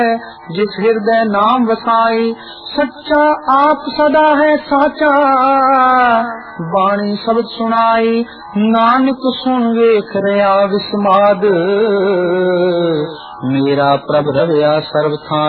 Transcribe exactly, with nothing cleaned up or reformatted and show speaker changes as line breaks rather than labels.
जिस हृदय नाम वसाई, सच्चा आप सदा है साचा, बाणी शब्द सुनाई, नानक सुन वेख रया विस्माद, मेरा प्रभ रवया सर्व था